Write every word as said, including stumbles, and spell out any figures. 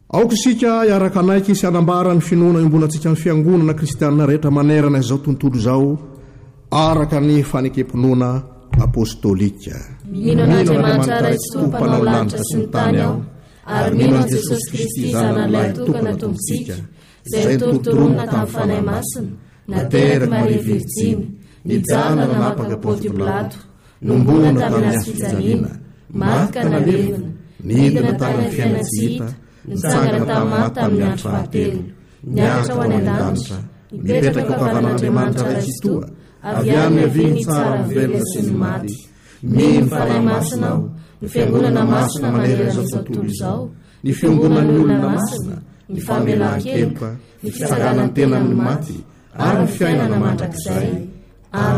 aoka isika iaraka anaiky sy anambara ny finoana imbonantsika amin'ny fiangonana kristianina rehetra manerana izao tontolo izao araka ny fanekempinoana apôstôlika. Mino an'Andriamanitra ray tsy tompanao lanitra sy ny tany ao, ary mino an' Jesosy Kristy zanan'ilay tokana tombontsika, izay nitorotoroana tamin'ny fanahy masina, nateraka Maria Virjiny, nijanona nanapaka Pônty Pilato, nombona tamin'ny azy fijaliana, maty ka nalevina, nidina tany amin'ny fiainana tsy hita, nitsangana tamin'ny maty tamin'ny andro fahatelo, niaratra ho any an-danitra, nipetraka ankavanan'Andriamanitra ray tsy toa, avy any miaviny tsara ny velona sy ny maty. Mino fanahy masina aho, ny fiangonana masina manerana izao tontolo izao, ny fiangonan'ny olona masina, ny famelan-keloka, ny fitsanganan'ny tena amin'ny maty, ary ny fiainana mandrakizay.